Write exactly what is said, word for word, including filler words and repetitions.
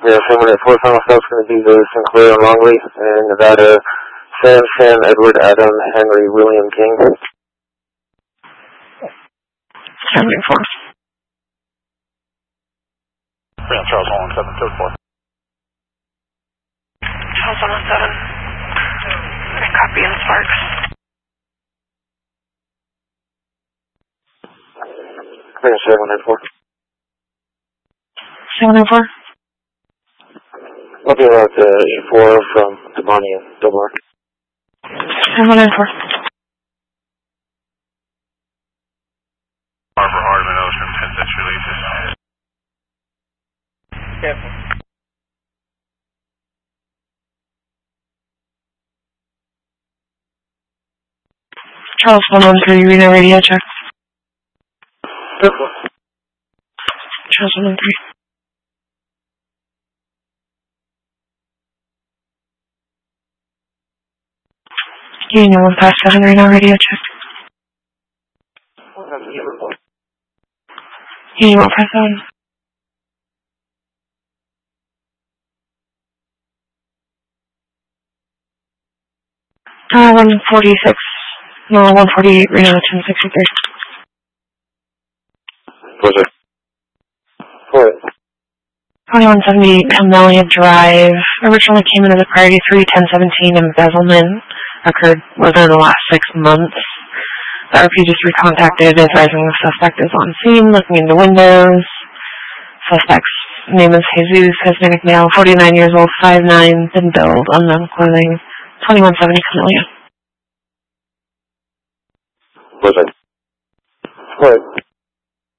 Yeah, same one at four. Final stop's going to be the Sinclair and Longley, and Nevada, Sam, Sam, Edward, Adam, Henry, William, King. seventy-four. Yeah, Charles one one seven, code four. Charles one one seven. And copy in Sparks. Clear seven nine four. seven nine four. I'll be about uh, eight four from Devani and Double Arc. seven nine four. Harbor Hardman, Ocean, ten six releases. Careful. Charles one one three, Reno radio check. Careful. Charles one one three. Union one five seven, Reno radio check. Union one five seven. Uh, one forty-six. No, one forty-eight, Reno ten sixty-three. Was it? What? twenty-one seventy Camellia Drive. Originally came in as a priority three ten seventeen embezzlement. Occurred within the last six months. The R P just recontacted, advising the suspect is on scene, looking into windows. Suspect's name is Jesus, Hispanic male, forty-nine years old, five nine, been billed, unknown clothing, twenty-one seventy Camellia. Was it? What?